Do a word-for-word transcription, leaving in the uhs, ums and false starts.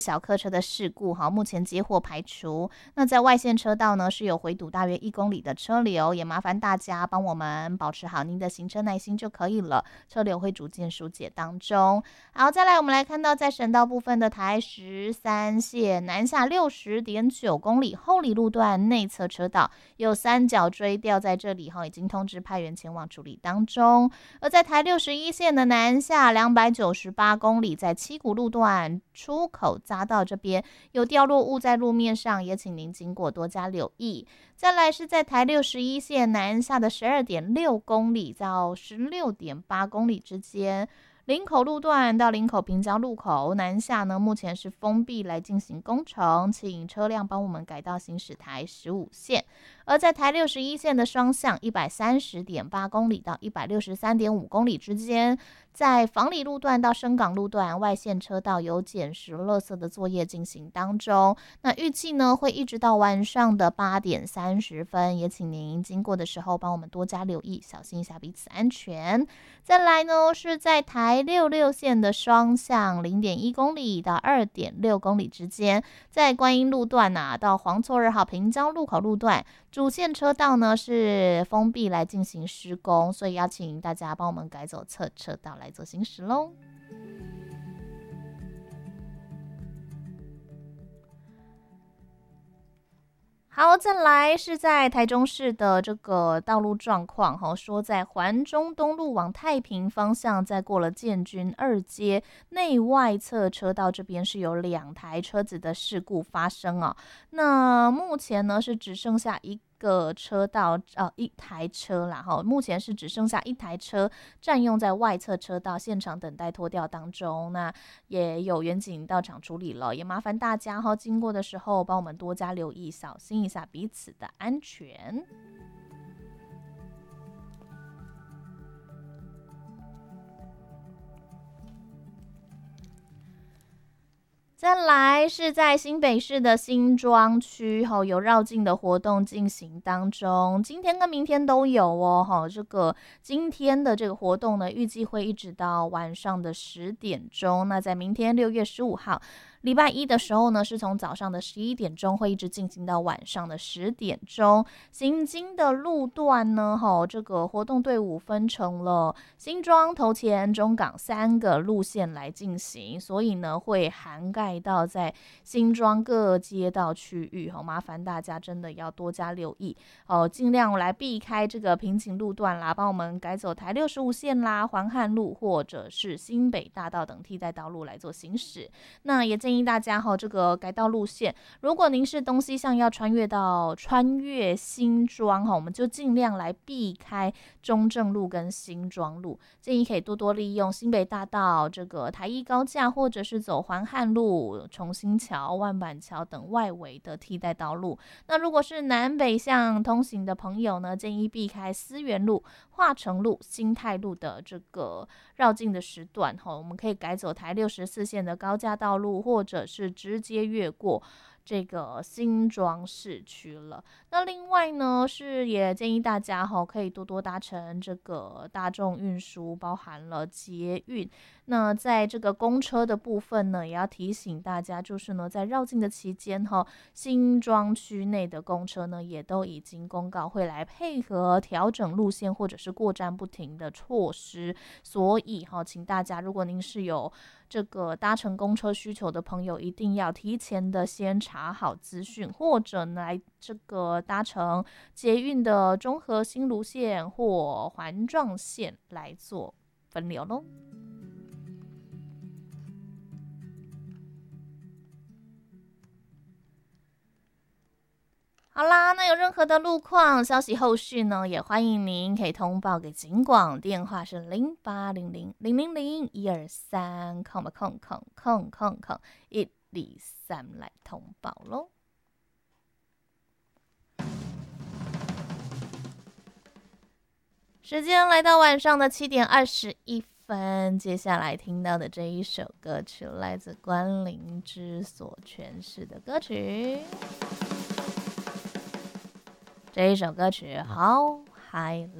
小客车的事故，好，目前接获排除。那在外线车道呢，是有回堵大约一公里的车流，也麻烦大家帮我们保持好您的行车耐心就可以了，车流会逐渐疏解当中。好，再来我们来看到在省道部分的台十三线南下六十点九公里后里路段内侧车道有三角锥掉在这里，已经通知派员前往处理当中。而在台六十一线的南下两百九十八公里，在七股路段出口匝道这边有掉落物在路面上，也请您经过多加留意。再来是在台六十一线南下的十二点六公里到十六点八公里之间，林口路段到林口平交路口南下呢，目前是封闭来进行工程，请车辆帮我们改道行驶台十五线。而在台六十一线的双向一百三十点八公里到一百六十三点五公里之间，在房里路段到深港路段外线车道有捡拾垃圾的作业进行当中，那预计呢会一直到晚上的八点三十分，也请您经过的时候帮我们多加留意，小心一下彼此安全。再来呢是在台六六线的双向零点一公里到二点六公里之间，在观音路段啊到黄厝二号平交路口路段主线车道呢是封闭来进行施工，所以要请大家帮我们改走侧车道来做行驶咯。好，再来是在台中市的这个道路状况，说在环中东路往太平方向，在过了建军二街内外侧车道这边是有两台车子的事故发生啊。那目前呢是只剩下一个车道，呃，一台车啦，哈，目前是只剩下一台车占用在外侧车道，现场等待拖吊当中。那也有员警到场处理了，也麻烦大家哈，经过的时候帮我们多加留意，小心一下彼此的安全。再来是在新北市的新庄区，有绕境的活动进行当中，今天跟明天都有哦。这个今天的这个活动呢，预计会一直到晚上的十点钟。那在明天六月十五号礼拜一的时候呢，是从早上的十一点钟会一直进行到晚上的十点钟。行经的路段呢，这个活动队伍分成了新庄、头前、中港三个路线来进行，所以呢会涵盖到在新庄各街道区域，麻烦大家真的要多加留意，尽量来避开这个瓶颈路段啦，帮我们改走台六十五线啦、环汉路或者是新北大道等替代道路来做行驶。那也建议大家这个改道路线，如果您是东西向要穿越到穿越新庄，我们就尽量来避开中正路跟新庄路，建议可以多多利用新北大道、这个台一高架，或者是走环汉路、重新桥、万板桥等外围的替代道路。那如果是南北向通行的朋友呢，建议避开思源路、化成路、新泰路的这个绕境的时段，我们可以改走台六十四线的高架道路，或者是直接越过这个新庄市区了。那另外呢，是也建议大家可以多多搭乘这个大众运输，包含了捷运。那在这个公车的部分呢，也要提醒大家，就是呢，在绕境的期间，新庄区内的公车呢，也都已经公告会来配合调整路线或者是过站不停的措施。所以请大家，如果您是有这个搭乘公车需求的朋友，一定要提前的先查好资讯，或者来这个搭乘捷运的中和新芦线或环状线来做分流咯。好啦，那有任何的路况消息后续呢，也欢迎您可以通报给警广，电话是零八零零零零零一二三空空空空空空一二三来通报咯。时间来到晚上的七点二十一分，接下来听到的这一首歌曲来自关凌之所诠释的歌曲。这一首歌曲好嗨